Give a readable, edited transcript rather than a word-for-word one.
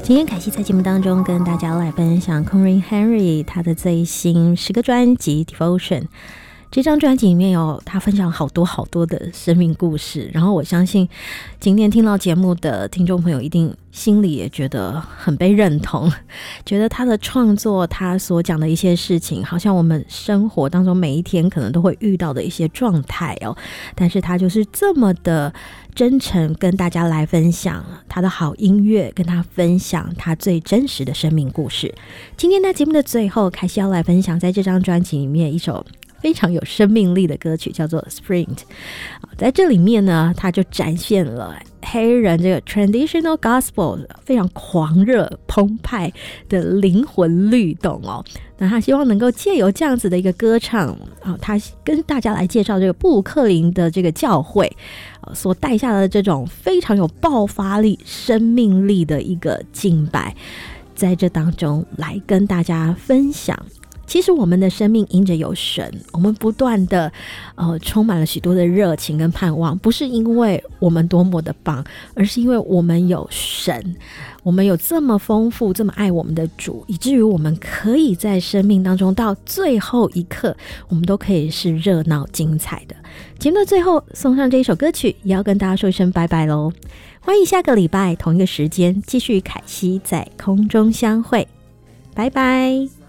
今天凯西在节目当中跟大家来分享 Corinne Henry 他的最新10个专辑 Devotion。这张专辑里面有他分享好多好多的生命故事，然后我相信今天听到节目的听众朋友一定心里也觉得很被认同，觉得他的创作他所讲的一些事情好像我们生活当中每一天可能都会遇到的一些状态哦，但是他就是这么的真诚跟大家来分享他的好音乐，跟他分享他最真实的生命故事。今天在节目的最后，凯西要来分享在这张专辑里面一首非常有生命力的歌曲，叫做 Sprint。 在这里面呢，他就展现了黑人这个 traditional gospel 非常狂热澎湃的灵魂律动哦。那他希望能够借由这样子的一个歌唱，他跟大家来介绍这个布鲁克林的这个教会所带下的这种非常有爆发力生命力的一个敬拜，在这当中来跟大家分享其实我们的生命因着有神，我们不断的充满了许多的热情跟盼望，不是因为我们多么的棒，而是因为我们有神，我们有这么丰富这么爱我们的主，以至于我们可以在生命当中到最后一刻我们都可以是热闹精彩的。节目的最后送上这一首歌曲，也要跟大家说一声拜拜咯。欢迎下个礼拜同一个时间继续凯西在空中相会，拜拜。